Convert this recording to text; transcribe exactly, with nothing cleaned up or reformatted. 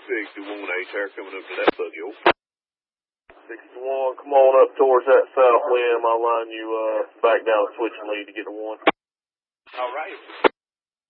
sixty-one H-Air coming up to that buggy. sixty-one, come on up towards that south limb. I'll line you uh, back down switching lead to get to one. All right.